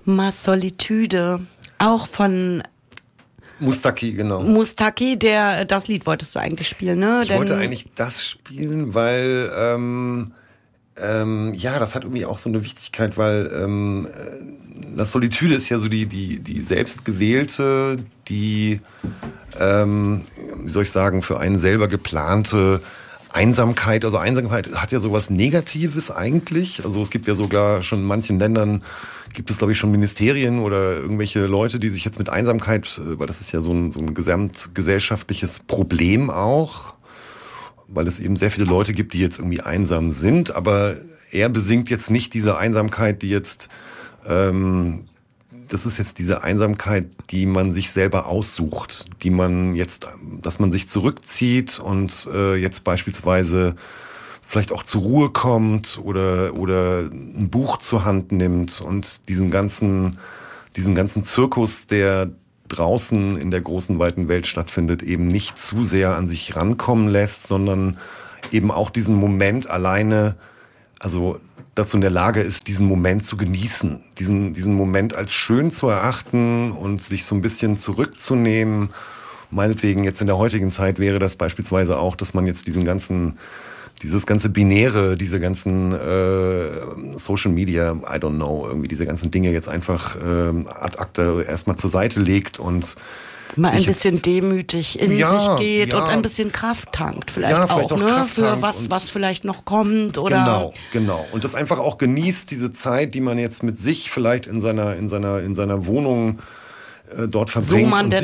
Ma Solitude, auch von Mustaki, genau. Mustaki, das Lied wolltest du eigentlich spielen, ne? Ich wollte eigentlich das spielen, weil ja, das hat irgendwie auch so eine Wichtigkeit, weil La Solitude ist ja so die selbstgewählte, wie soll ich sagen, für einen selber geplante Einsamkeit. Also Einsamkeit hat ja sowas Negatives eigentlich. Also es gibt ja sogar schon in manchen Ländern gibt es, glaube ich, schon Ministerien oder irgendwelche Leute, die sich jetzt mit Einsamkeit, weil das ist ja so ein gesamtgesellschaftliches Problem auch, weil es eben sehr viele Leute gibt, die jetzt irgendwie einsam sind, aber er besingt jetzt nicht diese Einsamkeit, die jetzt, das ist jetzt diese Einsamkeit, die man sich selber aussucht, die man jetzt, dass man sich zurückzieht und jetzt beispielsweise vielleicht auch zur Ruhe kommt oder ein Buch zur Hand nimmt und diesen ganzen Zirkus, der draußen in der großen, weiten Welt stattfindet, eben nicht zu sehr an sich rankommen lässt, sondern eben auch diesen Moment alleine, also dazu in der Lage ist, diesen Moment zu genießen, diesen Moment als schön zu erachten und sich so ein bisschen zurückzunehmen. Meinetwegen jetzt in der heutigen Zeit wäre das beispielsweise auch, dass man jetzt dieses ganze Binäre, diese ganzen Social Media, I don't know, irgendwie diese ganzen Dinge jetzt einfach ad acta erstmal zur Seite legt und mal ein bisschen demütig in sich geht und ein bisschen Kraft tankt vielleicht auch, ne? Kraft für was vielleicht noch kommt oder genau und das einfach auch genießt, diese Zeit, die man jetzt mit sich vielleicht in seiner Wohnung dort verbringt, so man denn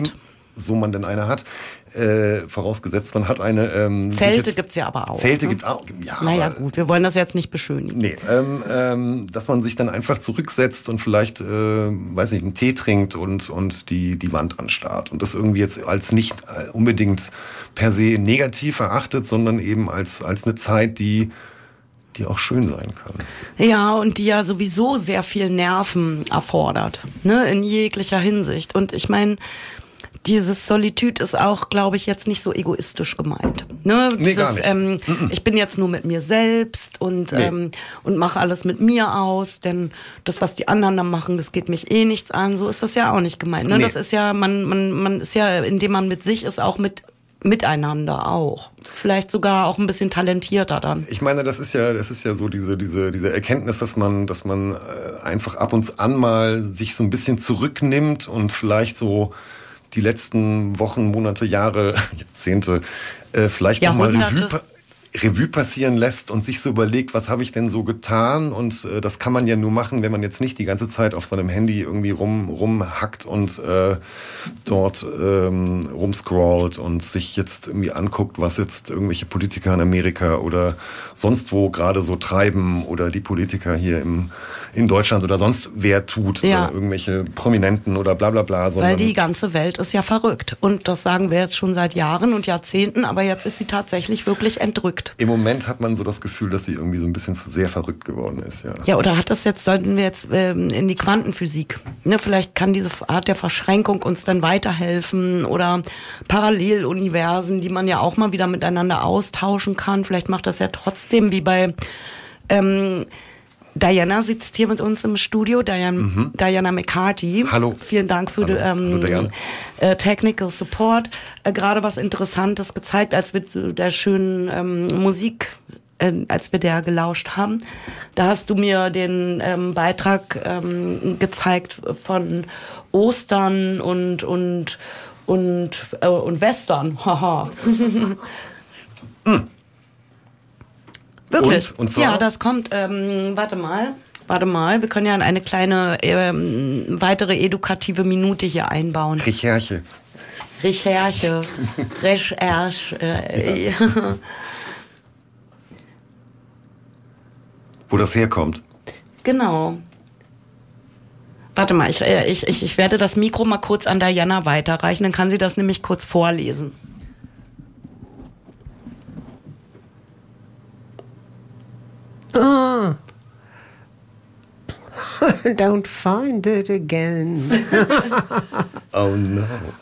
eine hat. Vorausgesetzt, man hat eine... Zelte gibt's ja aber auch. Zelte gibt auch, ja. Naja gut, wir wollen das jetzt nicht beschönigen. Nee, dass man sich dann einfach zurücksetzt und vielleicht, weiß nicht, einen Tee trinkt und die Wand anstarrt. Und das irgendwie jetzt als nicht unbedingt per se negativ erachtet, sondern eben als eine Zeit, die auch schön sein kann. Ja, und die ja sowieso sehr viel Nerven erfordert, ne, in jeglicher Hinsicht. Und ich meine, dieses Solitude ist auch, glaube ich, jetzt nicht so egoistisch gemeint. Ne? Nee, gar nicht. Ich bin jetzt nur mit mir selbst und mache alles mit mir aus, denn das, was die anderen dann machen, das geht mich eh nichts an. So ist das ja auch nicht gemeint. Ne? Nee. Das ist ja, man ist ja, indem man mit sich ist, auch miteinander auch. Vielleicht sogar auch ein bisschen talentierter dann. Ich meine, das ist ja so diese Erkenntnis, dass man einfach ab und an mal sich so ein bisschen zurücknimmt und vielleicht so die letzten Wochen, Monate, Jahre, Jahrzehnte vielleicht nochmal Revue passieren lässt und sich so überlegt, was habe ich denn so getan? Und das kann man ja nur machen, wenn man jetzt nicht die ganze Zeit auf seinem Handy irgendwie rumhackt und dort rumscrollt und sich jetzt irgendwie anguckt, was jetzt irgendwelche Politiker in Amerika oder sonst wo gerade so treiben oder die Politiker hier in Deutschland oder sonst wer tut oder irgendwelche Prominenten oder bla bla bla. Weil die ganze Welt ist ja verrückt und das sagen wir jetzt schon seit Jahren und Jahrzehnten, aber jetzt ist sie tatsächlich wirklich entrückt. Im Moment hat man so das Gefühl, dass sie irgendwie so ein bisschen sehr verrückt geworden ist. Ja, oder sollten wir jetzt in die Quantenphysik, ne? Vielleicht kann diese Art der Verschränkung uns dann weiterhelfen oder Paralleluniversen, die man ja auch mal wieder miteinander austauschen kann. Vielleicht macht das ja trotzdem wie bei Diana sitzt hier mit uns im Studio, Diana McCarthy. Hallo. Vielen Dank für Technical Support. Gerade was Interessantes gezeigt, als wir zu der schönen Musik, als wir der gelauscht haben. Da hast du mir den Beitrag gezeigt von Ostern und Western. Haha. Wirklich? Und zwar? Ja, das kommt, warte mal, wir können ja eine kleine weitere edukative Minute hier einbauen. Recherche. Wo das herkommt. Genau. Warte mal, ich werde das Mikro mal kurz an Diana weiterreichen, dann kann sie das nämlich kurz vorlesen. Don't find it again. Oh no.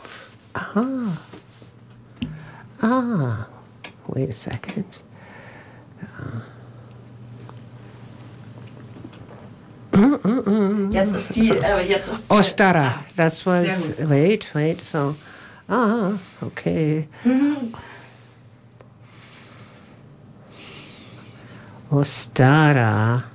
Wait a second. Jetzt ist die, Ostara. That was, Sehr wait, so, okay. Ostara.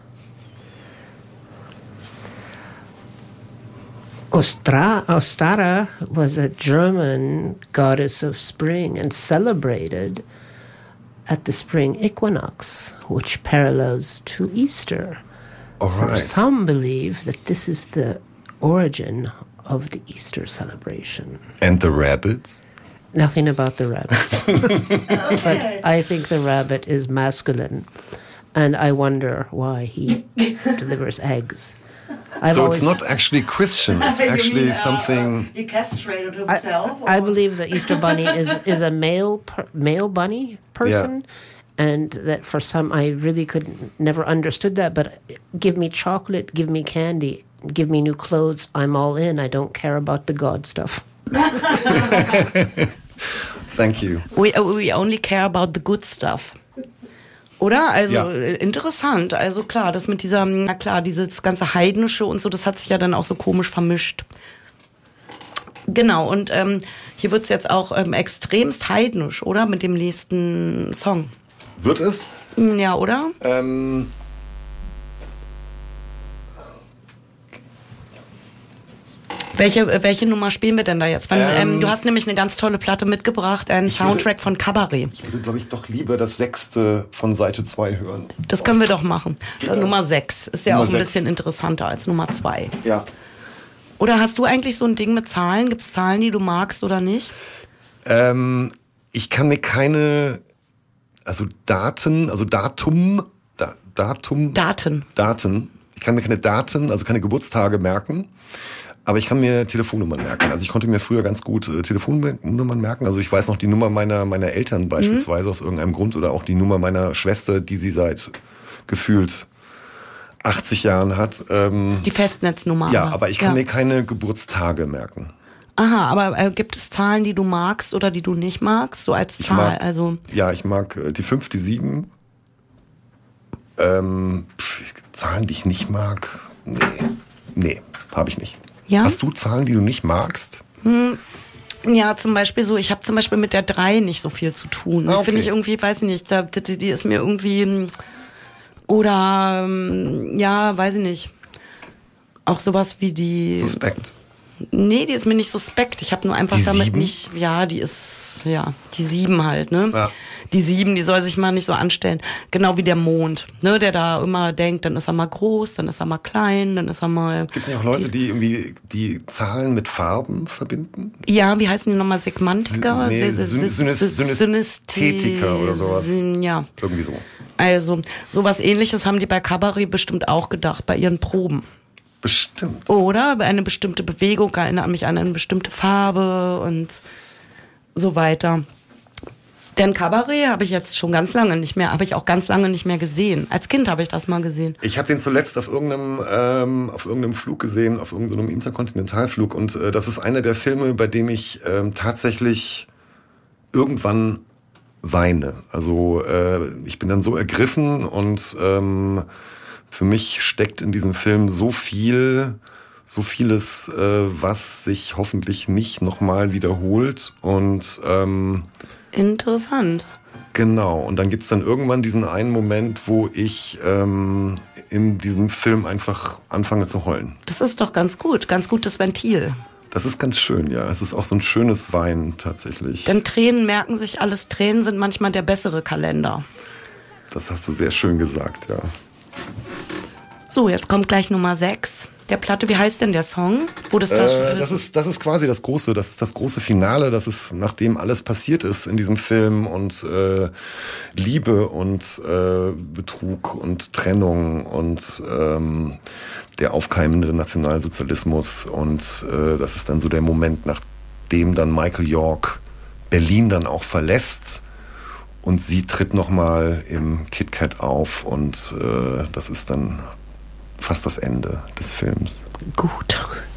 Ostara was a German goddess of spring and celebrated at the spring equinox, which parallels to Easter. All So right. some believe that this is the origin of the Easter celebration. And the rabbits? Nothing about the rabbits. But I think the rabbit is masculine, and I wonder why he delivers eggs. So it's not actually Christian, it's actually something... He castrated himself? I believe the Easter bunny is a male bunny person, and that for some I really never understood that. But give me chocolate, give me candy, give me new clothes, I'm all in. I don't care about the God stuff. Thank you. We only care about the good stuff. Oder? Also Ja. interessant. Also klar, das mit dieser, na klar, dieses ganze Heidnische und so, das hat sich ja dann auch so komisch vermischt. Genau, und hier wird es jetzt auch extremst heidnisch, oder? Mit dem nächsten Song. Wird es? Ja, oder? Welche Nummer spielen wir denn da jetzt? Du hast nämlich eine ganz tolle Platte mitgebracht, einen Soundtrack von Cabaret. Ich würde, glaube ich, doch lieber das 6. von Seite 2 hören. Das können wir doch machen. Nummer 6 ist ja Nummer auch ein 6. bisschen interessanter als Nummer 2. Ja. Oder hast du eigentlich so ein Ding mit Zahlen? Gibt es Zahlen, die du magst oder nicht? Ich kann mir keine, Daten. Ich kann mir keine Daten, also keine Geburtstage merken. Aber ich kann mir Telefonnummern merken. Also ich konnte mir früher ganz gut Telefonnummern merken. Also ich weiß noch die Nummer meiner Eltern beispielsweise aus irgendeinem Grund oder auch die Nummer meiner Schwester, die sie seit gefühlt 80 Jahren hat. Die Festnetznummer. Ja, aber ich kann mir keine Geburtstage merken. Aha, aber gibt es Zahlen, die du magst oder die du nicht magst? So als Zahl, Ich mag die 5, die 7. Zahlen, die ich nicht mag? Nee, habe ich nicht. Ja? Hast du Zahlen, die du nicht magst? Ja, zum Beispiel so, ich habe zum Beispiel mit der 3 nicht so viel zu tun. Okay. Finde ich irgendwie, weiß ich nicht, die ist mir irgendwie, oder, weiß ich nicht. Auch sowas wie die... Suspekt. Nee, die ist mir nicht suspekt. Ich habe nur einfach Die damit 7? nicht, die 7 halt, ne? Ja. Die 7, die soll sich mal nicht so anstellen. Genau wie der Mond, ne? Der da immer denkt, dann ist er mal groß, dann ist er mal klein, dann ist er mal... Gibt es nicht auch Leute, die irgendwie die Zahlen mit Farben verbinden? Ja, wie heißen die nochmal? Segmantiker? Synästhetiker oder sowas. Ja. Irgendwie so. Also, sowas Ähnliches haben die bei Cabaret bestimmt auch gedacht, bei ihren Proben. Bestimmt. Oder? Eine bestimmte Bewegung erinnert mich an eine bestimmte Farbe und so weiter. Denn Cabaret habe ich jetzt schon ganz lange nicht mehr, habe ich auch ganz lange nicht mehr gesehen. Als Kind habe ich das mal gesehen. Ich habe den zuletzt auf irgendeinem Flug gesehen, auf irgendeinem Interkontinentalflug. Und das ist einer der Filme, bei dem ich tatsächlich irgendwann weine. Also ich bin dann so ergriffen und für mich steckt in diesem Film so vieles, was sich hoffentlich nicht nochmal wiederholt. Und Interessant. genau, und dann gibt's dann irgendwann diesen einen Moment, wo ich in diesem Film einfach anfange zu heulen. Das ist doch ganz gutes Ventil. Das ist ganz schön, ja. Es ist auch so ein schönes Weinen tatsächlich. Denn Tränen merken sich alles. Tränen sind manchmal der bessere Kalender. Das hast du sehr schön gesagt, ja. So, jetzt kommt gleich Nummer 6 der Platte. Wie heißt denn der Song? Wo das Das ist quasi das große Finale. Das ist, nachdem alles passiert ist in diesem Film und Liebe und Betrug und Trennung und der aufkeimende Nationalsozialismus. Und das ist dann so der Moment, nachdem dann Michael York Berlin dann auch verlässt. Und sie tritt nochmal im KitKat auf und das ist dann fast das Ende des Films. Gut.